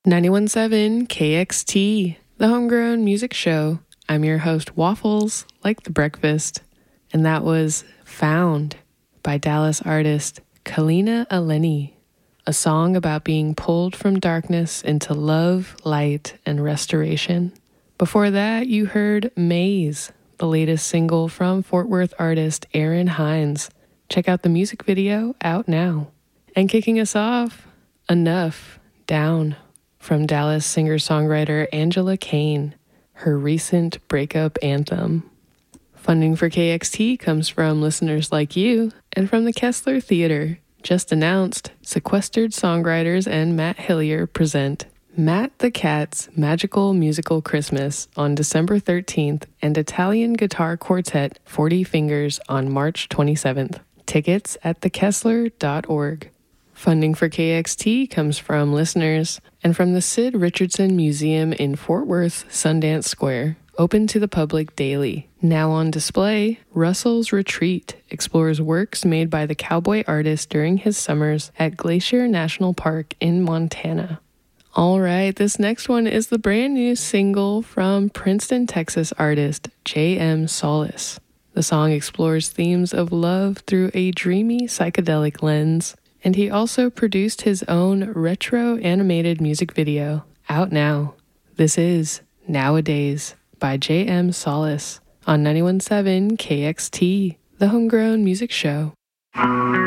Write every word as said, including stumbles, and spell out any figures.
ninety-one point seven K X T, the Homegrown Music Show. I'm your host, Waffles, like the breakfast. And that was Found by Dallas artist Kalina Eleni, a song about being pulled from darkness into love, light, and restoration. Before that, you heard Maze, the latest single from Fort Worth artist Aaron Hines. Check out the music video out now. And kicking us off, Enough, Down, from Dallas singer-songwriter Angela Kane, her recent breakup anthem. Funding for K X T comes from listeners like you and from the Kessler Theater. Just announced, Sequestered Songwriters and Matt Hillier present Matt the Cat's Magical Musical Christmas on December thirteenth and Italian Guitar Quartet forty Fingers on March twenty-seventh. Tickets at the kessler dot org. Funding for K X T comes from listeners and from the Sid Richardson Museum in Fort Worth Sundance Square, open to the public daily. Now on display, Russell's Retreat explores works made by the cowboy artist during his summers at Glacier National Park in Montana. All right, this next one is the brand new single from Princeton, Texas artist J M Solis. The song explores themes of love through a dreamy psychedelic lens, and he also produced his own retro animated music video, out now. This is Nowadays by J M Solis on ninety-one point seven K X T, the Homegrown Music Show.